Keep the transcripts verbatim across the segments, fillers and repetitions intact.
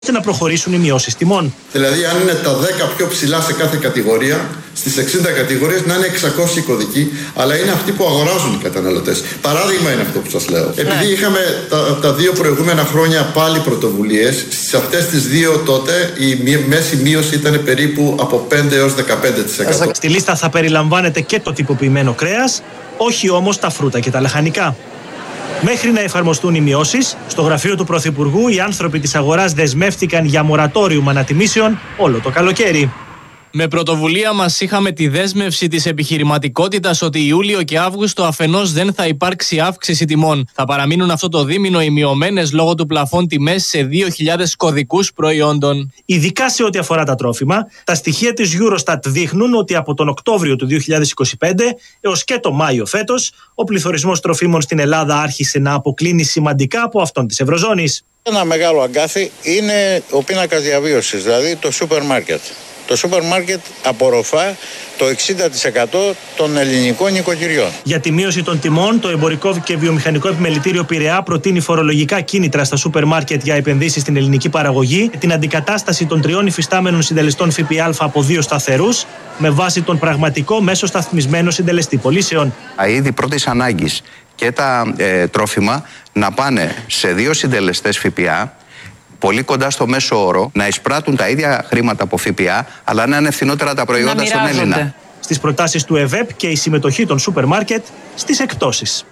ώστε να προχωρήσουν οι μειώσεις τιμών. Δηλαδή, αν είναι τα δέκα πιο ψηλά σε κάθε κατηγορία, στις εξήντα κατηγορίες να είναι εξακόσιοι κωδικοί, αλλά είναι αυτοί που αγοράζουν οι καταναλωτές. Παράδειγμα είναι αυτό που σας λέω. Επειδή ναι. είχαμε τα, τα δύο προηγούμενα χρόνια πάλι πρωτοβουλίες, σε αυτές τις δύο τότε η μέση μείωση ήταν περίπου από πέντε έως δεκαπέντε τοις εκατό. Στη λίστα θα περιλαμβάνεται και το τυποποιημένο κρέας, όχι όμως τα φρούτα και τα λαχανικά. Μέχρι να εφαρμοστούν οι μειώσεις, στο γραφείο του Πρωθυπουργού οι άνθρωποι της αγοράς δεσμεύτηκαν για μορατόριουμ ανατιμήσεων όλο το καλοκαίρι. Με πρωτοβουλία μας είχαμε τη δέσμευση της επιχειρηματικότητας ότι Ιούλιο και Αύγουστο αφενός δεν θα υπάρξει αύξηση τιμών. Θα παραμείνουν αυτό το δίμηνο οι μειωμένες λόγω του πλαφών τιμές σε δύο χιλιάδες κωδικούς προϊόντων. Ειδικά σε ό,τι αφορά τα τρόφιμα, τα στοιχεία της Eurostat δείχνουν ότι από τον Οκτώβριο του δύο χιλιάδες είκοσι πέντε έως και το Μάιο φέτος, ο πληθωρισμός τροφίμων στην Ελλάδα άρχισε να αποκλίνει σημαντικά από αυτόν της Ευρωζώνης. Ένα μεγάλο αγκάθι είναι ο πίνακας διαβίωσης, δηλαδή το σούπερ μάρκετ. Το σούπερ μάρκετ απορροφά το εξήντα τοις εκατό των ελληνικών νοικοκυριών. Για τη μείωση των τιμών, το Εμπορικό και Βιομηχανικό Επιμελητήριο Πειραιά προτείνει φορολογικά κίνητρα στα σούπερ μάρκετ για επενδύσεις στην ελληνική παραγωγή, την αντικατάσταση των τριών υφιστάμενων συντελεστών ΦΠΑ από δύο σταθερούς, με βάση τον πραγματικό μέσο σταθμισμένο συντελεστή πωλήσεων. Είδη πρώτης ανάγκης και τα ε, τρόφιμα να πάνε σε δύο συντελεστές ΦΠΑ, πολύ κοντά στο μέσο όρο, να εισπράττουν τα ίδια χρήματα από ΦΠΑ, αλλά να είναι φθηνότερα τα προϊόντα στον Έλληνα. Στις προτάσεις του ΕΒΕΠ και η συμμετοχή των σούπερ μάρκετ στις εκπτώσεις.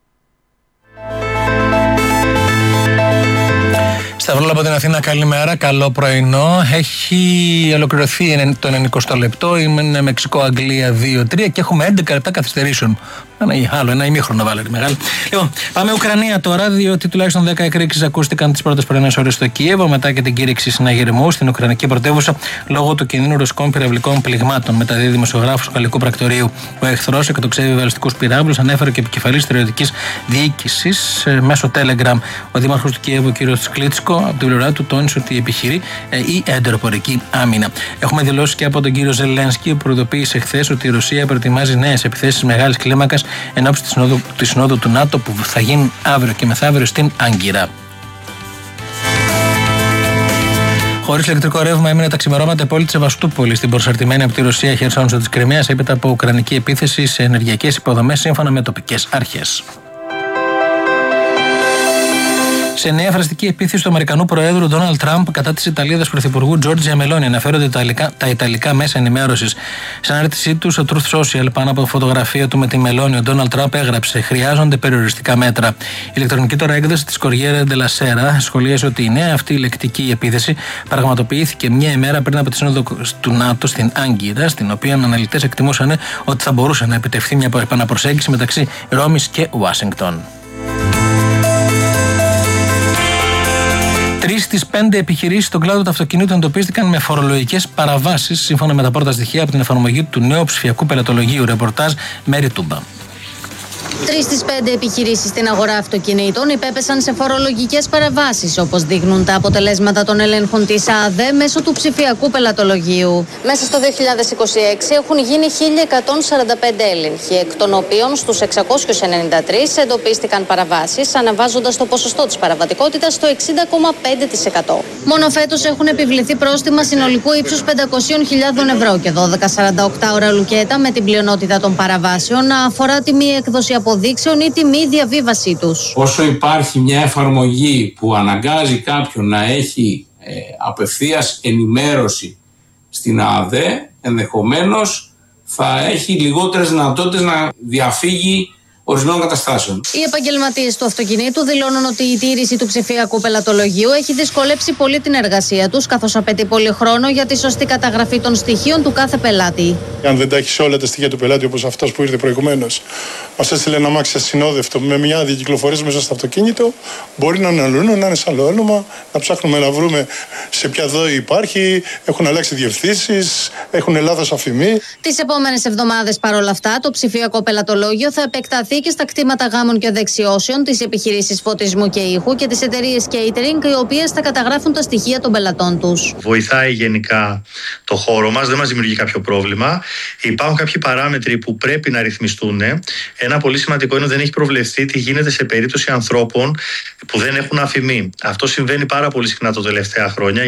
Σταυρόλα από την Αθήνα, καλημέρα, καλό πρωινό. Έχει ολοκληρωθεί το ενενηκοστό λεπτό, είναι Μεξικό-Αγγλία δύο τρία και έχουμε έντεκα λεπτά καθυστερήσεων. Ένα άλλο, ένα ημίχρονο βάλετε μεγάλη. Λοιπόν, πάμε Ουκρανία τώρα, διότι τουλάχιστον δέκα εκρήξεις ακούστηκαν τις πρώτες πρωινές ώρες στο Κίεβο, μετά και την κήρυξη συναγερμού στην Ουκρανική πρωτεύουσα λόγω του κινδύνου ρωσικών πυραυλικών πληγμάτων. Μεταδίδει δημοσιογράφος του Γαλλικού Πρακτορείου. Ο εχθρός εκτοξεύει βαλιστικούς πυράβλους, ανέφερε και επικεφαλής στρατιωτικής διοίκησης μέσω Telegram. Ο δήμαρχος του Κιέβου, κ. Κλίτσκο, από την πλευρά του τόνισε ότι επιχειρεί η εντεροπορική άμυνα. Έχουμε δηλώσει και από τον κύριο Ζελένσκι, που προειδοποίησε χθες ότι η Ρωσία προετοιμάζει νέες επιθέσεις μεγάλης κλίμακας ενόψει της συνόδου, της συνόδου του ΝΑΤΟ που θα γίνει αύριο και μεθαύριο στην Άγκυρα. Χωρίς ηλεκτρικό ρεύμα έμεινε τα ξημερώματα η πόλη της Σεβαστούπολης, στην προσαρτημένη από τη Ρωσία χερσόνησο της Κριμαίας, έπειτα από ουκρανική επίθεση σε ενεργειακές υποδομές σύμφωνα με τοπικές αρχές. Σε νέα φραστική επίθεση του Αμερικανού Προέδρου Ντόναλντ Τραμπ κατά της Ιταλίδας Πρωθυπουργού Τζόρτζια Μελόνι, αναφέρονται τα ιταλικά, τα ιταλικά μέσα ενημέρωσης. Σε ανάρτησή του στο Truth Social, πάνω από φωτογραφία του με τη Μελόνι, ο Ντόναλντ Τραμπ έγραψε: χρειάζονται περιοριστικά μέτρα. Η ηλεκτρονική τώρα έκδοση της Corriere della Sera σχολίασε ότι η νέα αυτή λεκτική επίθεση πραγματοποιήθηκε μια ημέρα πριν από τη σύνοδο του ΝΑΤΟ στην Άγκυρα, στην οποία αναλυτές εκτιμούσαν ότι θα μπορούσε να επιτευχθεί μια επαναπροσέγγιση μεταξύ Ρώμης και Ουάσιγκτον. Τρεις στις πέντε επιχειρήσεις στον κλάδο του αυτοκινήτου εντοπίστηκαν με φορολογικές παραβάσεις, σύμφωνα με τα πρώτα στοιχεία από την εφαρμογή του νέου ψηφιακού πελατολογίου. Ρεπορτάζ Μέρι Τούμπα. Τρεις στις πέντε επιχειρήσεις στην αγορά αυτοκινήτων υπέπεσαν σε φορολογικές παραβάσεις, όπως δείχνουν τα αποτελέσματα των ελέγχων της ΑΔΕ μέσω του ψηφιακού πελατολογίου. Μέσα στο δύο χιλιάδες είκοσι έξι έχουν γίνει χίλια εκατόν σαράντα πέντε έλεγχοι, εκ των οποίων στους εξακόσιους ενενήντα τρεις εντοπίστηκαν παραβάσεις, αναβάζοντας το ποσοστό της παραβατικότητας στο εξήντα κόμμα πέντε τοις εκατό. Μόνο φέτος έχουν επιβληθεί πρόστιμα συνολικού ύψους πεντακόσιες χιλιάδες ευρώ και δώδεκα σαράντα οκτώ ώρα λουκέτα, με την πλειονότητα των παραβάσεων να αφορά τη μη έκδοση αποδείξεων ή τη μη διαβίβασή τους. Όσο υπάρχει μια εφαρμογή που αναγκάζει κάποιον να έχει ε, απευθείας ενημέρωση στην ΑΔΕ, ενδεχομένως θα έχει λιγότερες δυνατότητες να διαφύγει ορισμένων καταστάσεων. Οι επαγγελματίες του αυτοκινήτου δηλώνουν ότι η τήρηση του ψηφιακού πελατολογίου έχει δυσκολέψει πολύ την εργασία τους, καθώς απαιτεί πολύ χρόνο για τη σωστή καταγραφή των στοιχείων του κάθε πελάτη. Αν δεν τα έχει όλα τα στοιχεία του πελάτη, όπως αυτός που ήρθε προηγουμένως, μας έστειλε ένα αμάξι ασυνόδευτο με μια άδεια κυκλοφορίας μέσα στο αυτοκίνητο, μπορεί να είναι αλλού, να είναι σε άλλο όνομα, να ψάχνουμε να βρούμε σε ποια δόη υπάρχει, έχουν αλλάξει διευθύνσεις, έχουν λάθος αφημί. Τις επόμενες εβδομάδες, παρόλα αυτά, το ψηφιακό πελατολόγιο θα επεκταθεί και στα κτήματα γάμων και δεξιώσεων, τις επιχειρήσεις φωτισμού και ήχου και τις εταιρείες catering, οι οποίες θα καταγράφουν τα στοιχεία των πελατών τους. Βοηθάει γενικά το χώρο μας, δεν μας δημιουργεί κάποιο πρόβλημα. Υπάρχουν κάποιοι παράμετροι που πρέπει να ρυθμιστούν. Ένα πολύ σημαντικό είναι ότι δεν έχει προβλεφθεί τι γίνεται σε περίπτωση ανθρώπων που δεν έχουν αφημί. Αυτό συμβαίνει πάρα πολύ συχνά τα τελευταία χρόνια.